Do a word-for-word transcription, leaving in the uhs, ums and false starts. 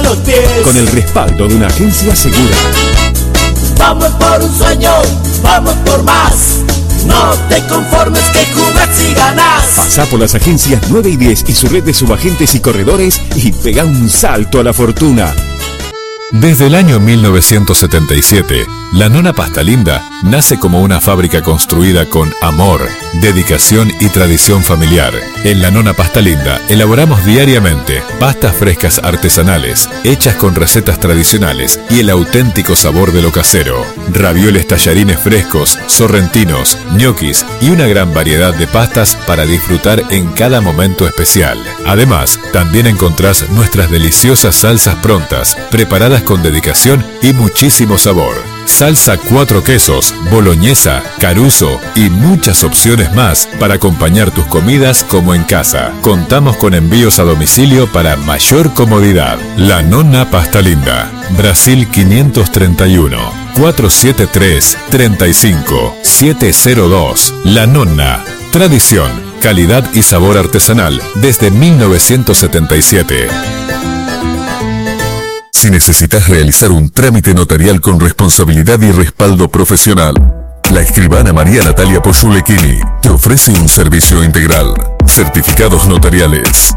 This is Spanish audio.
los pies. Con el respaldo de una agencia segura. Vamos por un sueño, vamos por más. No te conformes que jugás y ganás. Pasá por las agencias nueve y diez y su red de subagentes y corredores y pegá un salto a la fortuna. Desde el año mil novecientos setenta y siete, La Nona Pasta Linda nace como una fábrica construida con amor, dedicación y tradición familiar. En La Nona Pasta Linda elaboramos diariamente pastas frescas artesanales, hechas con recetas tradicionales y el auténtico sabor de lo casero. Ravioles tallarines frescos, sorrentinos, ñoquis y una gran variedad de pastas para disfrutar en cada momento especial. Además, también encontrás nuestras deliciosas salsas prontas, preparadas con dedicación y muchísimo sabor. Salsa cuatro quesos, boloñesa, caruso y muchas opciones más para acompañar tus comidas como en casa. Contamos con envíos a domicilio para mayor comodidad. La Nona Pasta Linda, Brasil quinientos treinta y uno, cuatrocientos setenta y tres, treinta y cinco, setecientos dos. La Nona, tradición, calidad y sabor artesanal desde mil novecientos setenta y siete. Si necesitas realizar un trámite notarial con responsabilidad y respaldo profesional, la escribana María Natalia Poyulekini te ofrece un servicio integral. Certificados notariales,